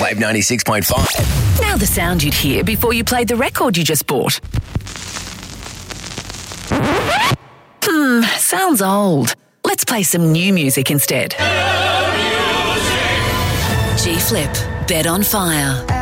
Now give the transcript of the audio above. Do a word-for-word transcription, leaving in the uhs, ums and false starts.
Wave ninety-six point five. Now the sound you'd hear before you played the record you just bought. Hmm, sounds old. Let's play some new music instead. G-Flip, Bed on Fire.